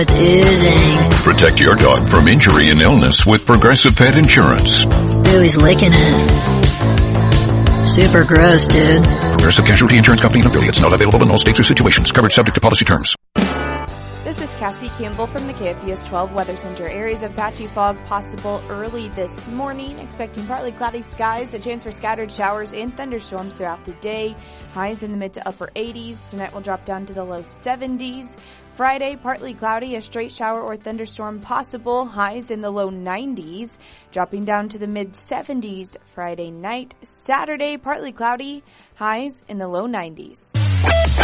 It's oozing. Protect your dog from injury and illness with Progressive Pet Insurance. Ooh, he's licking it. Super gross, dude. Progressive Casualty Insurance Company and affiliates. Not available in all states or situations. Covered subject to policy terms. This is Cassie Campbell from the KFBS 12 Weather Center. Areas of patchy fog possible early this morning. Expecting partly cloudy skies, a chance for scattered showers and thunderstorms throughout the day. Highs in the mid to upper 80s. Tonight will drop down to the low 70s. Friday, partly cloudy, a straight shower or thunderstorm possible. Highs in the low 90s, dropping down to the mid 70s Friday night. Saturday, partly cloudy, highs in the low 90s.